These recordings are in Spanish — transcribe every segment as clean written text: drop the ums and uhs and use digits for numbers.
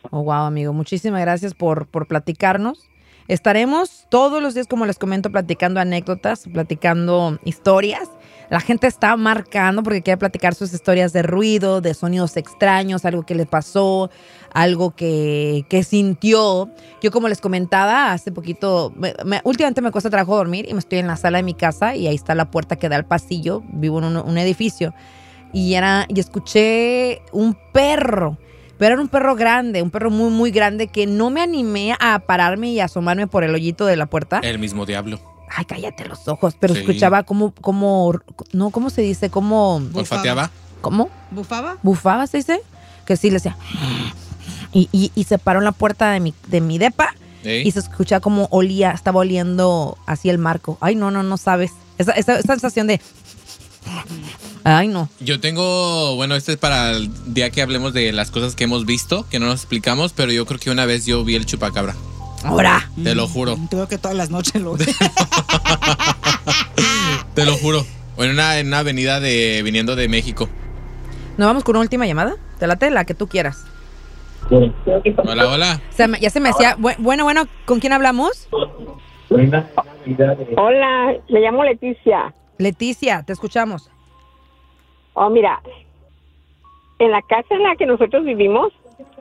Oh, wow, amigo. Muchísimas gracias por platicarnos. Estaremos todos los días, como les comento, platicando anécdotas, platicando historias. La gente está marcando porque quiere platicar sus historias de ruido, de sonidos extraños, algo que le pasó, algo que sintió. Yo, como les comentaba, hace poquito, últimamente me cuesta trabajo dormir y me estoy en la sala de mi casa y ahí está la puerta que da al pasillo. Vivo en un edificio y escuché un perro. Pero era un perro grande, un perro muy, muy grande que no me animé a pararme y asomarme por el hoyito de la puerta. El mismo diablo. Ay, cállate los ojos. Pero Sí. escuchaba ¿cómo se dice? ¿Cómo? ¿Olfateaba? ¿Cómo? ¿Bufaba? ¿Bufaba se dice? Que sí, le decía. Y se paró en la puerta de mi depa. ¿Eh? Y se escuchaba como olía, estaba oliendo así el marco. Ay, no sabes. Esa sensación de... Ay, no. Yo tengo, bueno, este es para el día que hablemos de las cosas que hemos visto, que no nos explicamos, pero yo creo que una vez yo vi el chupacabra. Ahora. Te lo juro. Creo que todas las noches lo Te lo juro. O en una avenida viniendo de México. ¿Nos vamos con una última llamada? Te late la que tú quieras. Hola, hola. Ya se me decía... Bueno, ¿con quién hablamos? Hola, me llamo Leticia. Leticia, te escuchamos. Oh, mira, en la casa en la que nosotros vivimos,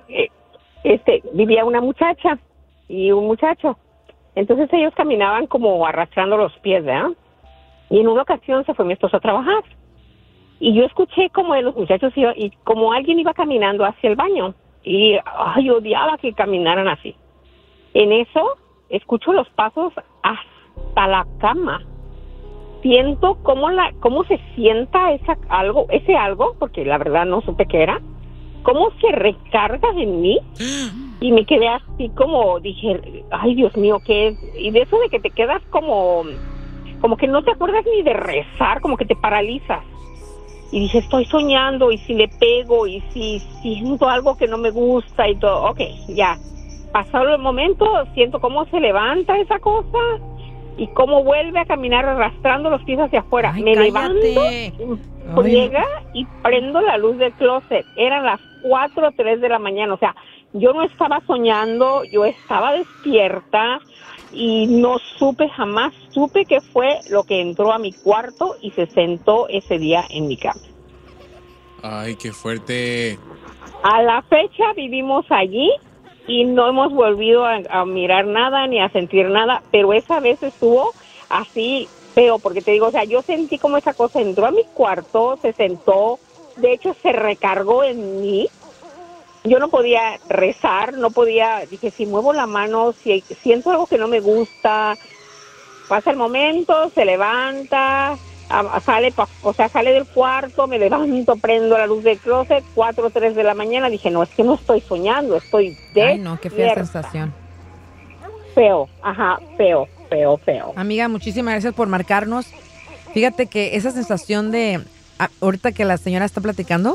vivía una muchacha y un muchacho. Entonces ellos caminaban como arrastrando los pies, ¿verdad? Y en una ocasión se fue mi esposo a trabajar. Y yo escuché como los muchachos y como alguien iba caminando hacia el baño. Y odiaba que caminaran así. En eso, escucho los pasos hasta la cama. Siento cómo se sienta ese algo, porque la verdad no supe qué era, cómo se recarga en mí, y me quedé así como, dije, ay Dios mío, ¿qué es? Y de eso de que te quedas como que no te acuerdas ni de rezar, como que te paralizas. Y dije, estoy soñando, y si le pego, y si siento algo que no me gusta, y todo. Ok, ya. Pasado el momento, siento cómo se levanta esa cosa, y cómo vuelve a caminar arrastrando los pies hacia afuera. Ay, me cállate. levanto, llega y prendo la luz del closet. Eran las 4 o 3 de la mañana. O sea, yo no estaba soñando, yo estaba despierta y jamás supe qué fue lo que entró a mi cuarto y se sentó ese día en mi cama. Ay, qué fuerte. A la fecha vivimos allí y no hemos volvido a mirar nada ni a sentir nada, pero esa vez estuvo así feo, porque te digo, o sea, yo sentí como esa cosa entró a mi cuarto, se sentó, de hecho se recargó en mí. Yo no podía rezar, dije, si muevo la mano, si siento algo que no me gusta, pasa el momento, se levanta, sale del cuarto, me levanto, prendo la luz del closet, 4 o 3 de la mañana, dije, no, es que no estoy soñando, estoy despierta. Ay, no, qué fea sensación. Feo. Amiga, muchísimas gracias por marcarnos. Fíjate que esa sensación de, ahorita que la señora está platicando,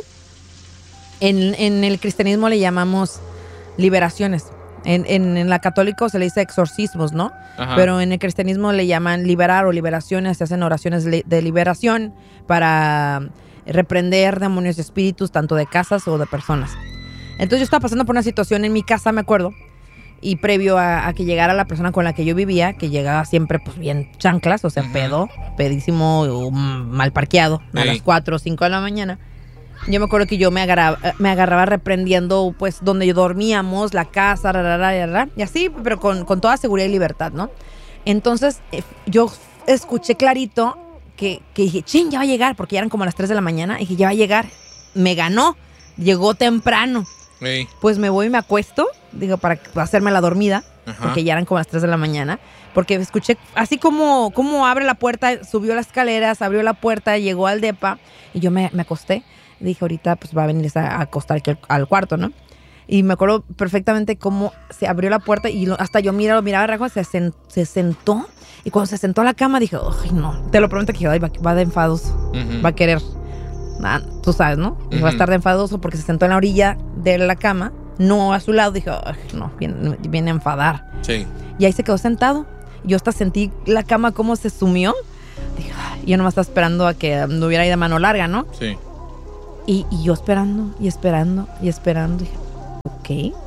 en el cristianismo le llamamos liberaciones. En la católico se le dice exorcismos, ¿no? Ajá. Pero en el cristianismo le llaman liberar o liberaciones. Se hacen oraciones de liberación para reprender demonios y espíritus, tanto de casas o de personas. Entonces yo estaba pasando por una situación en mi casa, me acuerdo, y previo a que llegara la persona con la que yo vivía, que llegaba siempre pues bien chanclas, o sea, pedísimo o mal parqueado, a las 4 o 5 de la mañana. Yo me acuerdo que yo me agarraba reprendiendo, pues, donde dormíamos, la casa, y así, pero con toda seguridad y libertad, ¿no? Entonces, yo escuché clarito que dije, ya va a llegar, porque ya eran como las 3 de la mañana, y dije, ya va a llegar. Me ganó, llegó temprano. Hey. Pues me voy y me acuesto, digo, para hacerme la dormida, porque ya eran como las 3 de la mañana, porque escuché así como abre la puerta, subió las escaleras, abrió la puerta, llegó al depa, y yo me acosté. Dije, ahorita pues va a venir a acostar aquí al cuarto, ¿no? Y me acuerdo perfectamente cómo se abrió la puerta y hasta yo miraba Rajo, se sentó. Y cuando se sentó a la cama dije, ay, no. Te lo prometo que va de enfadoso. Va a querer. Tú sabes, ¿no? Va a estar de enfadoso porque se sentó en la orilla de la cama, no a su lado. Dije, ay, no, viene a enfadar. Sí. Y ahí se quedó sentado. Yo hasta sentí la cama cómo se sumió. Dije, ay, yo nomás estaba esperando a que anduviera ahí de mano larga, ¿no? Sí. Y yo esperando. Dije, ok,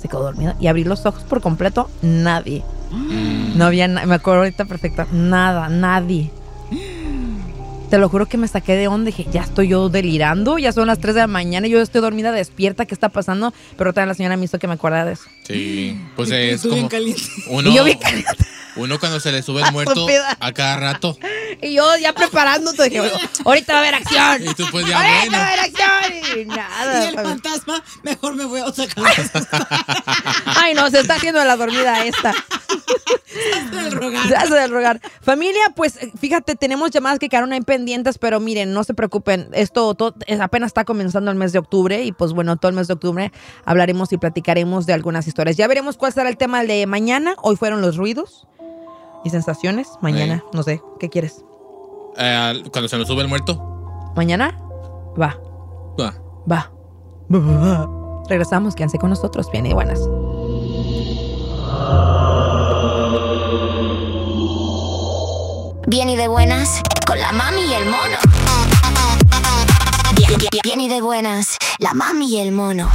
Se quedó dormida. Y abrí los ojos por completo, nadie. No había nada, me acuerdo ahorita perfecta, nada, nadie. Te lo juro que me saqué de onda. Dije, ya estoy yo delirando, ya son las 3 de la mañana y yo estoy dormida, despierta, ¿qué está pasando? Pero también la señora me hizo que me acordara de eso. Sí, pues Y es tú bien como caliente. Y yo bien caliente. uno cuando se le sube el muerto Estúpida. a cada rato. Y yo ya preparándote, dije, ahorita va a haber acción. Y tú pues ya ahorita bueno. va a haber acción. Y nada. Y el fantasma, mejor me voy a otra casa. Ay, no, se está haciendo de la dormida esta. del rogar. Se hace del rogar. Familia, pues fíjate, tenemos llamadas que quedaron ahí pendientes, pero miren, no se preocupen. Esto apenas está comenzando el mes de octubre y pues bueno, todo el mes de octubre hablaremos y platicaremos de algunas historias. Ya veremos cuál será el tema de mañana. Hoy fueron los ruidos y sensaciones. Mañana, no sé, ¿qué quieres? Cuando se nos sube el muerto. ¿Mañana? Va. Ah. Regresamos, quédense con nosotros. Bien y buenas. Bien y de buenas, con la mami y el mono. Bien y de buenas, la mami y el mono.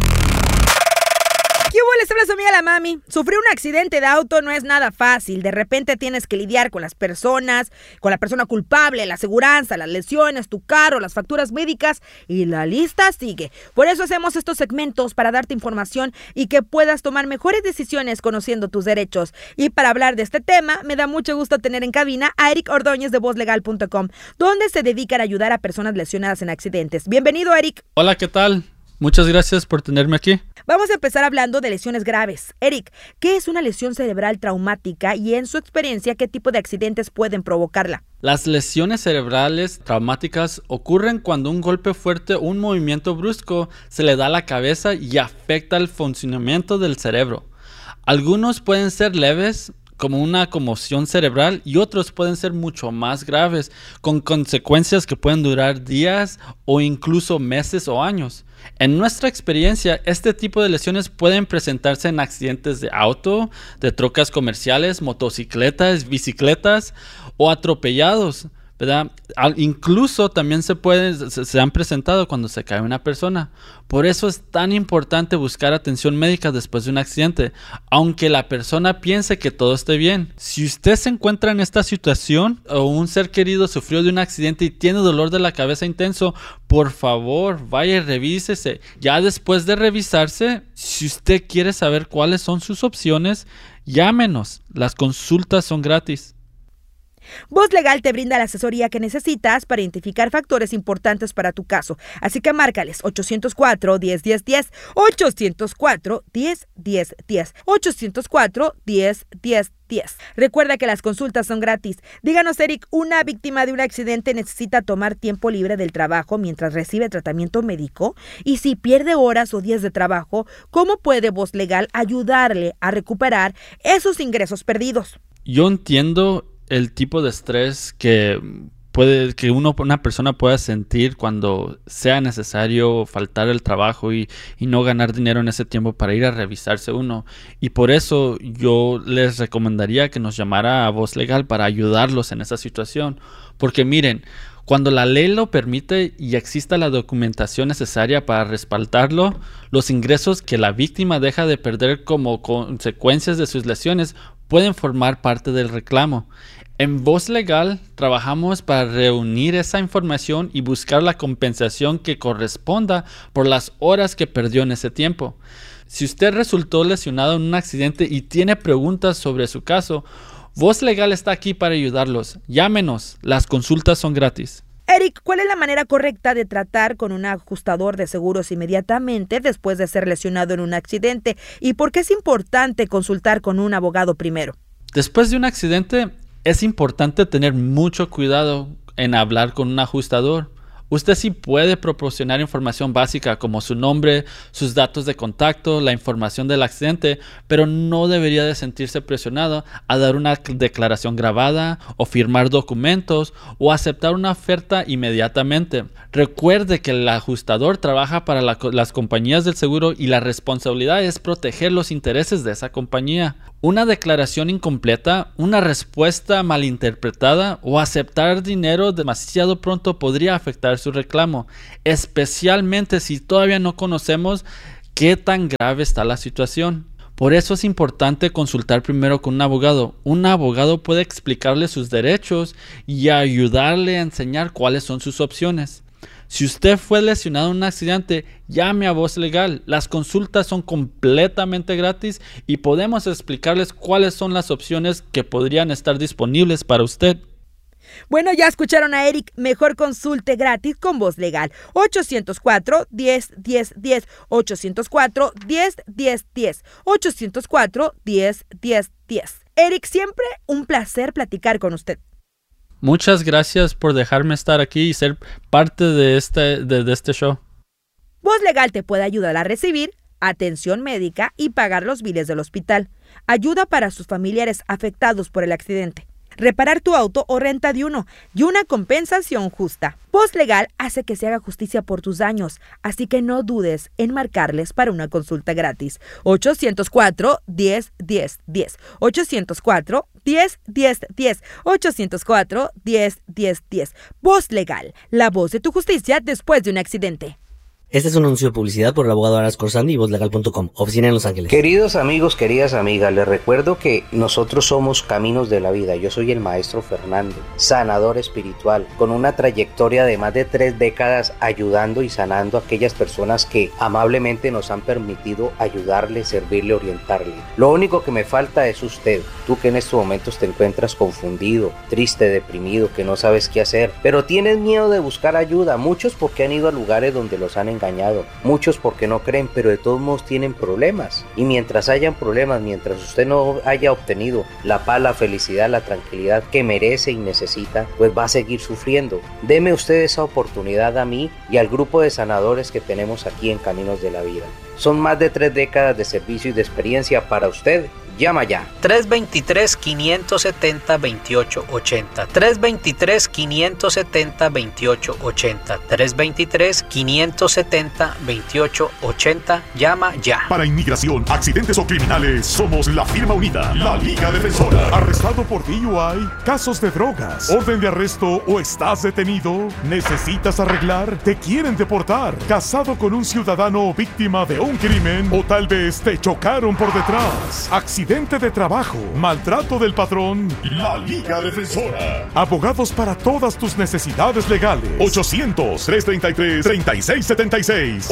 ¿Qué hubo? Les habla su amiga la mami. Sufrir un accidente de auto no es nada fácil. De repente tienes que lidiar con las personas, con la persona culpable, la aseguranza, las lesiones, tu carro, las facturas médicas y la lista sigue. Por eso hacemos estos segmentos para darte información y que puedas tomar mejores decisiones conociendo tus derechos. Y para hablar de este tema, me da mucho gusto tener en cabina a Eric Ordóñez de VozLegal.com, donde se dedican a ayudar a personas lesionadas en accidentes. Bienvenido, Eric. Hola, ¿qué tal? Muchas gracias por tenerme aquí. Vamos a empezar hablando de lesiones graves. Eric, ¿qué es una lesión cerebral traumática y en su experiencia qué tipo de accidentes pueden provocarla? Las lesiones cerebrales traumáticas ocurren cuando un golpe fuerte o un movimiento brusco se le da a la cabeza y afecta el funcionamiento del cerebro. Algunos pueden ser leves, como una conmoción cerebral, y otros pueden ser mucho más graves, con consecuencias que pueden durar días o incluso meses o años. En nuestra experiencia, este tipo de lesiones pueden presentarse en accidentes de auto, de trocas comerciales, motocicletas, bicicletas o atropellados, ¿verdad? Incluso también se han presentado cuando se cae una persona. Por eso es tan importante buscar atención médica después de un accidente, aunque la persona piense que todo esté bien. Si usted se encuentra en esta situación o un ser querido sufrió de un accidente y tiene dolor de la cabeza intenso, por favor, vaya y revísese. Ya después de revisarse, si usted quiere saber cuáles son sus opciones, llámenos. Las consultas son gratis. Voz Legal te brinda la asesoría que necesitas para identificar factores importantes para tu caso. Así que márcales 804-1010-10, 804-1010-10, 804-1010-10. Recuerda que las consultas son gratis. Díganos, Eric, ¿una víctima de un accidente necesita tomar tiempo libre del trabajo mientras recibe tratamiento médico? Y si pierde horas o días de trabajo, ¿cómo puede Voz Legal ayudarle a recuperar esos ingresos perdidos? Yo entiendo el tipo de estrés que una persona pueda sentir cuando sea necesario faltar el trabajo y no ganar dinero en ese tiempo para ir a revisarse uno. Y por eso yo les recomendaría que nos llamara a Voz Legal para ayudarlos en esa situación. Porque miren, cuando la ley lo permite y exista la documentación necesaria para respaldarlo, los ingresos que la víctima deja de perder como consecuencias de sus lesiones pueden formar parte del reclamo. En Voz Legal trabajamos para reunir esa información y buscar la compensación que corresponda por las horas que perdió en ese tiempo. Si usted resultó lesionado en un accidente y tiene preguntas sobre su caso, Voz Legal está aquí para ayudarlos. Llámenos, las consultas son gratis. Eric, ¿cuál es la manera correcta de tratar con un ajustador de seguros inmediatamente después de ser lesionado en un accidente? ¿Y por qué es importante consultar con un abogado primero? Después de un accidente, es importante tener mucho cuidado en hablar con un ajustador. Usted sí puede proporcionar información básica como su nombre, sus datos de contacto, la información del accidente, pero no debería de sentirse presionado a dar una declaración grabada o firmar documentos o aceptar una oferta inmediatamente. Recuerde que el ajustador trabaja para las compañías del seguro y la responsabilidad es proteger los intereses de esa compañía. Una declaración incompleta, una respuesta malinterpretada o aceptar dinero demasiado pronto podría afectar su reclamo, especialmente si todavía no conocemos qué tan grave está la situación. Por eso es importante consultar primero con un abogado. Un abogado puede explicarle sus derechos y ayudarle a enseñar cuáles son sus opciones. Si usted fue lesionado en un accidente, llame a Voz Legal. Las consultas son completamente gratis y podemos explicarles cuáles son las opciones que podrían estar disponibles para usted. Bueno, ya escucharon a Eric. Mejor consulte gratis con Voz Legal. 804-10-10-10. 804-10-10-10. 804-10-10-10. Eric, siempre un placer platicar con usted. Muchas gracias por dejarme estar aquí y ser parte de este show. Voz Legal te puede ayudar a recibir atención médica y pagar los biles del hospital. Ayuda para sus familiares afectados por el accidente. Reparar tu auto o renta de uno y una compensación justa. Voz Legal hace que se haga justicia por tus daños, así que no dudes en marcarles para una consulta gratis. 804-10-10-10. 804-10-10-10. 804-10-10-10. Voz Legal, la voz de tu justicia después de un accidente. Este es un anuncio de publicidad por el abogado Aras Corsandi y vozlegal.com, oficina en Los Ángeles. Queridos amigos, queridas amigas, les recuerdo que nosotros somos Caminos de la Vida. Yo soy el maestro Fernando, sanador espiritual, con una trayectoria de más de 3 décadas ayudando y sanando a aquellas personas que amablemente nos han permitido ayudarle, servirle, orientarle. Lo único que me falta es usted, tú que en estos momentos te encuentras confundido, triste, deprimido, que no sabes qué hacer, pero tienes miedo de buscar ayuda, muchos porque han ido a lugares donde los han engañado, muchos porque no creen, pero de todos modos tienen problemas, y mientras hayan problemas, mientras usted no haya obtenido la paz, la felicidad, la tranquilidad que merece y necesita, pues va a seguir sufriendo. Deme usted esa oportunidad a mí y al grupo de sanadores que tenemos aquí en Caminos de la Vida. Son más de 3 décadas de servicio y de experiencia para usted. Llama ya. 323-570-2880. 323-570-2880. 323-570-2880. Llama ya. Para inmigración, accidentes o criminales, somos la firma unida, la Liga Defensora. ¿Arrestado por DUI? ¿Casos de drogas? ¿Orden de arresto o estás detenido? ¿Necesitas arreglar? ¿Te quieren deportar? ¿Casado con un ciudadano víctima de un crimen? ¿O tal vez te chocaron por detrás? ¿Accidente de trabajo? ¿Maltrato del patrón? La Liga Defensora. Abogados para todas tus necesidades legales. 800-333-3676.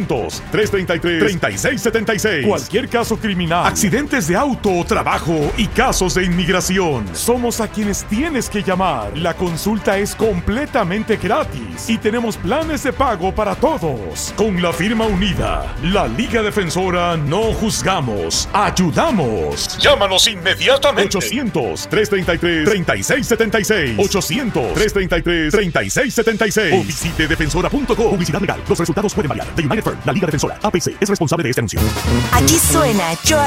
800-333-3676. Cualquier caso criminal, accidentes de auto, trabajo y casos de inmigración. Somos a quienes tienes que llamar. La consulta es completamente gratis y tenemos planes de pago para todos. Con la firma unida, la Liga Defensora, no juzgamos, ayudamos. Llámanos inmediatamente. 800-333-3676. 800-333-3676. O visite defensora.com. Publicidad legal. Los resultados pueden variar. The United Firm, la Liga Defensora. APC es responsable de este anuncio. Aquí suena Joa